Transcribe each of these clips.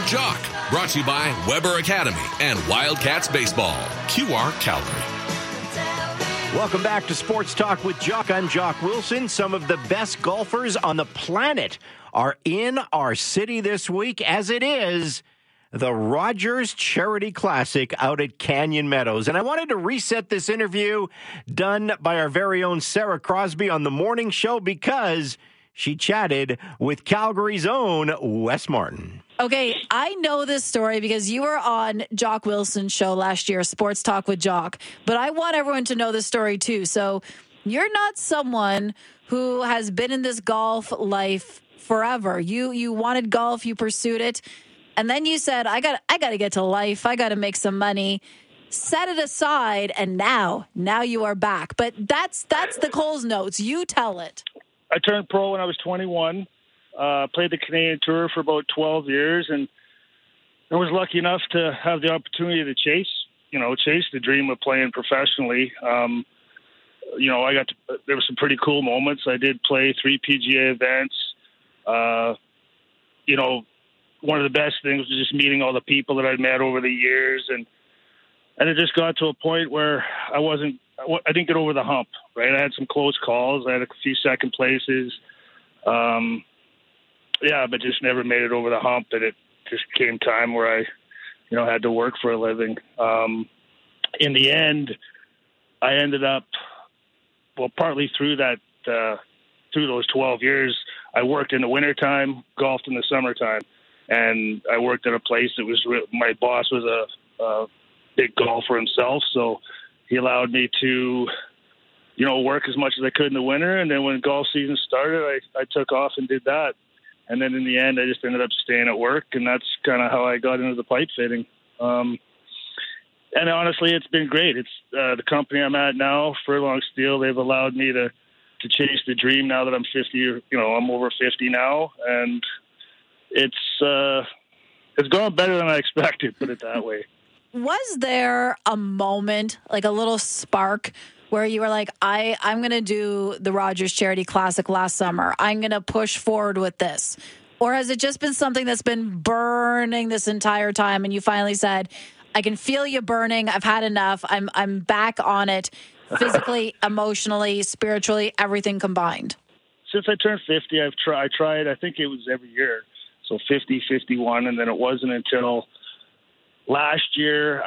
Jock, brought to you by Weber Academy and Wildcats Baseball. QR Calgary. Welcome back to Sports Talk with Jock. I'm Jock Wilson. Some of the best golfers on the planet are in our city this week, as it is the Rogers Charity Classic out at Canyon Meadows. And I wanted to reset this interview done by our very own Sarah Crosby on the morning show because she chatted with Calgary's own Wes Martin. Okay, I know this story because you were on Jock Wilson's show last year, Sports Talk with Jock. But I want everyone to know this story too. So you're not someone who has been in this golf life forever. You wanted golf, you pursued it, and then you said, I got to get to life. I got to make some money. Set it aside, and now you are back. But that's the Coles Notes. You tell it. I turned pro when I was 21. Played the Canadian Tour for about 12 years, and I was lucky enough to have the opportunity to chase the dream of playing professionally. There were some pretty cool moments. I did play 3 PGA events. One of the best things was just meeting all the people that I'd met over the years, and it just got to a point where I didn't get over the hump, right? I had some close calls. I had a few second places. But just never made it over the hump. And it just came time where I, had to work for a living. In the end, I ended up, partly through those 12 years, I worked in the wintertime, golfed in the summertime. And I worked at a place that was, my boss was a big golfer himself. So he allowed me to, work as much as I could in the winter. And then when golf season started, I took off and did that. And then in the end, I just ended up staying at work, and that's kind of how I got into the pipe fitting. And honestly, it's been great. It's the company I'm at now, Furlong Steel. They've allowed me to chase the dream now that I'm 50. I'm over 50 now, and it's gone better than I expected. Put it that way. Was there a moment, like a little spark, where you were like, I'm going to do the Rogers Charity Classic last summer. I'm going to push forward with this? Or has it just been something that's been burning this entire time and you finally said, I can feel you burning. I've had enough. I'm back on it physically, emotionally, spiritually, everything combined? Since I turned 50, I tried, I think it was every year. So 50, 51, and then it wasn't until last year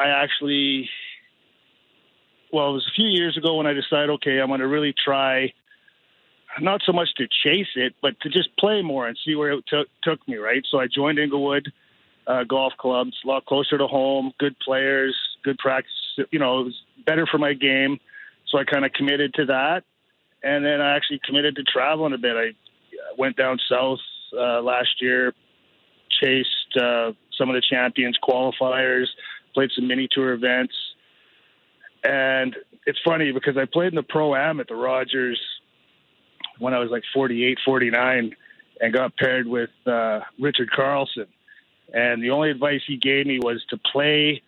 it was a few years ago when I decided, okay, I'm going to really try, not so much to chase it, but to just play more and see where it took me, right? So I joined Inglewood Golf Club. It's a lot closer to home, good players, good practice. It was better for my game. So I kind of committed to that. And then I actually committed to traveling a bit. I went down south last year, chased some of the Champions qualifiers, played some mini tour events. And it's funny because I played in the Pro-Am at the Rogers when I was like 48, 49 and got paired with Richard Carlson. And the only advice he gave me was to play